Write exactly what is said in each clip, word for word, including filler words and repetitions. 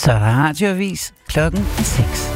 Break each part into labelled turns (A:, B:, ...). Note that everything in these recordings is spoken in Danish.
A: Så er der radioavis klokken seks.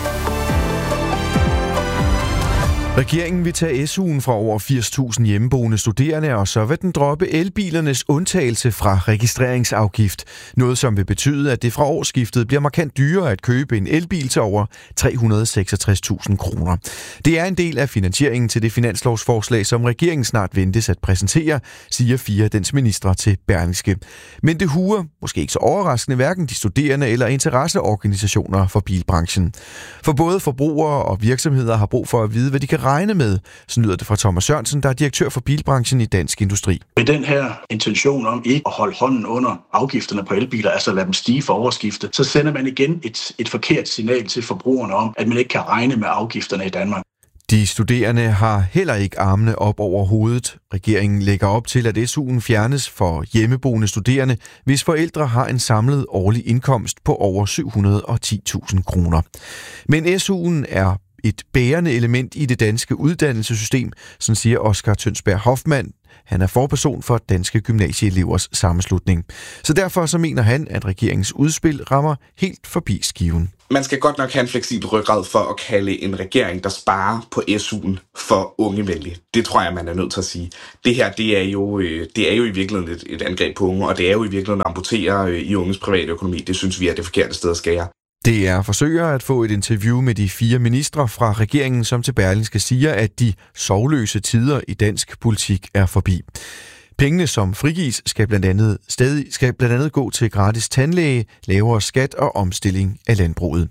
B: Regeringen vil tage S U'en fra over firs tusind hjemmeboende studerende, og så vil den droppe elbilernes undtagelse fra registreringsafgift. Noget, som vil betyde, at det fra årsskiftet bliver markant dyrere at købe en elbil til over tre hundrede og seksogtres tusind kroner. Det er en del af finansieringen til det finanslovsforslag, som regeringen snart ventes at præsentere, siger fire af dens ministre til Berlingske. Men det huer, måske ikke så overraskende, hverken de studerende eller interesseorganisationer for bilbranchen. For både forbrugere og virksomheder har brug for at vide, hvad de kan regne med, så lyder det fra Thomas Sørensen, der er direktør for bilbranchen i Dansk Industri.
C: Med den her intention om ikke at holde hånden under afgifterne på elbiler, altså lade dem stige for overskiftet, så sender man igen et, et forkert signal til forbrugerne om, at man ikke kan regne med afgifterne i Danmark.
B: De studerende har heller ikke armene op over hovedet. Regeringen lægger op til, at S U'en fjernes for hjemmeboende studerende, hvis forældre har en samlet årlig indkomst på over syv hundrede og ti tusind kroner. Men S U'en er et bærende element i det danske uddannelsessystem, sådan siger Oscar Tønsberg Hoffmann. Han er forperson for Danske Gymnasieelevers Sammenslutning. Så derfor så mener han, at regeringens udspil rammer helt forbi skiven.
D: Man skal godt nok have en fleksibel ryggrad for at kalde en regering, der sparer på S U'en, for ungevenlig. Det tror jeg, man er nødt til at sige. Det her, det er jo, det er jo i virkeligheden et, et angreb på unge, og det er jo i virkeligheden at amputere i unges private økonomi. Det synes vi er det forkerte sted at skære.
B: D R forsøger at få et interview med de fire ministre fra regeringen, som til Berlingske siger, at de sorgløse tider i dansk politik er forbi. Pengene, som frigives, skal blandt andet, stadig, skal blandt andet gå til gratis tandlæge, lavere skat og omstilling af landbruget.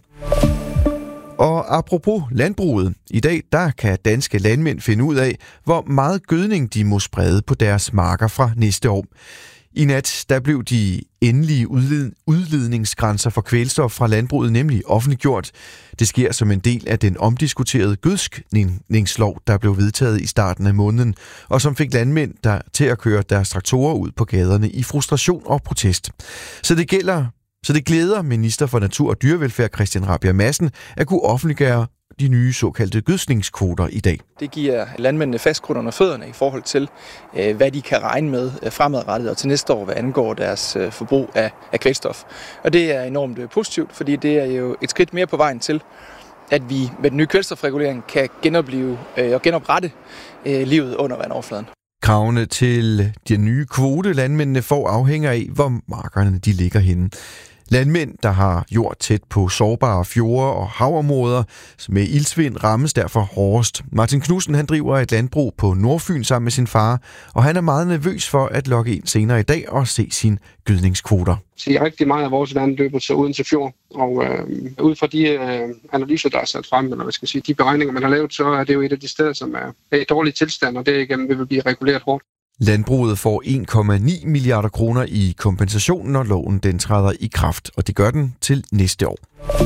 B: Og apropos landbruget, i dag der kan danske landmænd finde ud af, hvor meget gødning de må sprede på deres marker fra næste år. I nat der blev de endelige udled- udledningsgrænser for kvælstof fra landbruget nemlig offentliggjort. Det sker som en del af den omdiskuterede gødskningslov, der blev vedtaget i starten af måneden, og som fik landmænd der til at køre deres traktorer ud på gaderne i frustration og protest. Så det gælder, så det glæder minister for Natur og Dyrevelfærd Christian Rabjerg Madsen at kunne offentliggøre de nye såkaldte gødskningskvoter i dag.
E: Det giver landmændene fast grund under fødderne i forhold til, hvad de kan regne med fremadrettet og til næste år, hvad angår deres forbrug af, af kvælstof. Og det er enormt positivt, fordi det er jo et skridt mere på vejen til, at vi med den nye kvælstofregulering kan genopleve og genoprette livet under vandoverfladen.
B: Kravene til de nye kvote, landmændene får, afhænger af, hvor markerne de ligger henne. Landmænd, der har jord tæt på sårbare fjorde og havområder med iltsvind, rammes derfor hårdest. Martin Knudsen, han driver et landbrug på Nordfyn sammen med sin far, og han er meget nervøs for at logge ind senere i dag og se sine gødningskvoter.
F: Så rigtig meget af vores vand løber til Odense Fjord, og øh, ud fra de øh, analyser, der er sat frem, eller hvad skal jeg sige, de beregninger, man har lavet, så er det jo et af de steder, som er i dårlig tilstand, og derigennem vil blive reguleret hårdt.
B: Landbruget får en komma ni milliarder kroner i kompensation, når loven den træder i kraft, og det gør den til næste år.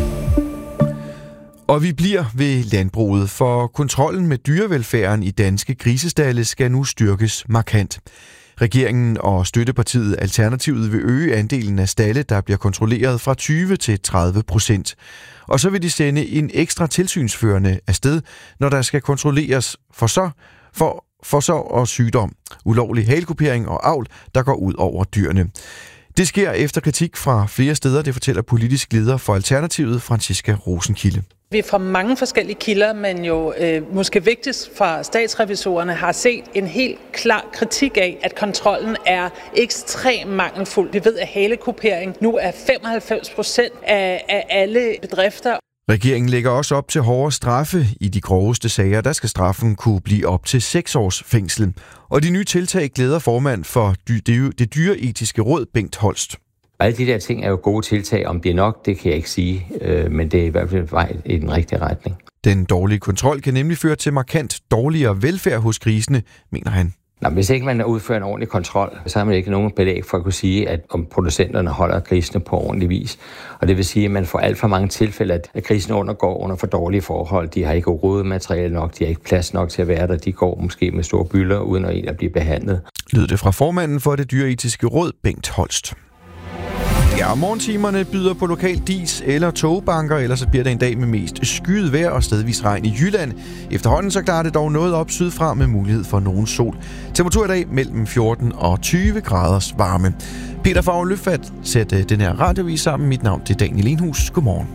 B: Og vi bliver ved landbruget, for kontrollen med dyrevelfærden i danske grisestalde skal nu styrkes markant. Regeringen og støttepartiet Alternativet vil øge andelen af stalde, der bliver kontrolleret fra tyve til tredive procent. Og så vil de sende en ekstra tilsynsførende afsted, når der skal kontrolleres for så for forsorg og sygdom, ulovlig halekupering og avl, der går ud over dyrene. Det sker efter kritik fra flere steder, det fortæller politisk leder for Alternativet, Franciska Rosenkilde.
G: Vi fra mange forskellige kilder, men jo øh, måske vigtigst fra statsrevisorerne, har set en helt klar kritik af, at kontrollen er ekstremt mangelfuld. Vi ved, at halekupering nu er femoghalvfems procent af, af alle bedrifter.
B: Regeringen lægger også op til hårdere straffe. I de groveste sager, der skal straffen kunne blive op til seks års fængsel. Og de nye tiltag glæder formand for det dyreetiske råd, Bengt Holst.
H: Alle de der ting er jo gode tiltag. Om det er nok, det kan jeg ikke sige, men det er i hvert fald vej i den rigtige retning.
B: Den dårlige kontrol kan nemlig føre til markant dårligere velfærd hos grisene, mener han.
H: Nå, hvis ikke man udfører en ordentlig kontrol, så har man ikke nogen belæg for at kunne sige, at om producenterne holder grisene på ordentlig vis. Og det vil sige, at man får alt for mange tilfælde, at grisene undergår under for dårlige forhold. De har ikke rodemateriale nok, de har ikke plads nok til at være der. De går måske med store bylder, uden at egentlig blive behandlet.
B: Lød det fra formanden for det dyreetiske råd, Bengt Holst. Ja, Ja, morgentimerne byder på lokal dis eller togbanker, ellers så bliver det en dag med mest skyet vejr og stedvis regn i Jylland. Efterhånden så klarer det dog noget op sydfra med mulighed for nogen sol. Temperatur i dag mellem fjorten og tyve graders varme. Peter Favre Løfat sætter den her radiovis sammen. Mit navn er Daniel Lenhus. Godmorgen.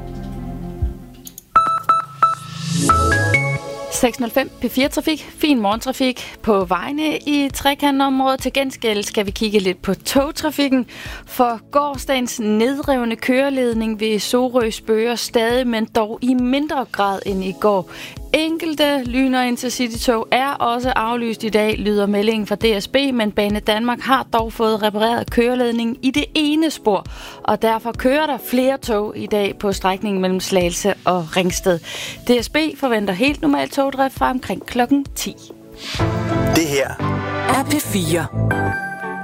I: seks nul fem P fire Trafik. Fin morgentrafik på vejene i trekantområdet. Til gengæld skal vi kigge lidt på togtrafikken. For gårsdagens nedrevne køreledning ved Sorø spøger stadig, men dog i mindre grad end i går. Enkelte Lyn- og Intercity-tog er også aflyst i dag, lyder meldingen fra D S B, men Bane Danmark har dog fået repareret køreledningen i det ene spor, og derfor kører der flere tog i dag på strækningen mellem Slagelse og Ringsted. D S B forventer helt normal togdrift fra omkring klokken ti.
J: Det her er P fire.